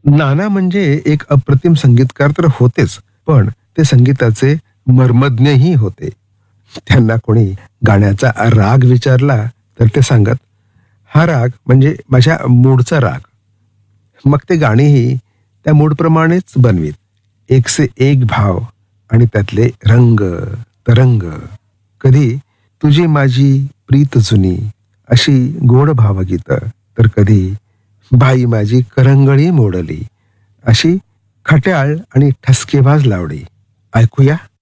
नाना म्हणजे एक अप्रतिम संगीतकार तर होतेच, पण ते संगीताचे मर्मज्ञही होते. त्यांना कोणी गाण्याचा राग विचारला तर ते सांगत, हा राग म्हणजे माझ्या मूडचा राग. मग ते गाणीही त्या मूडप्रमाणेच बनवीत. एकसे एक भाव आणि त्यातले रंग, तरंग. कधी तुझी माझी प्रीत जुनी अशी गोड भावगीतं, तर कधी बाई माझी करंगळी मोडली अशी खट्याळ आणि ठसकेबाज लावणी. ऐकूया?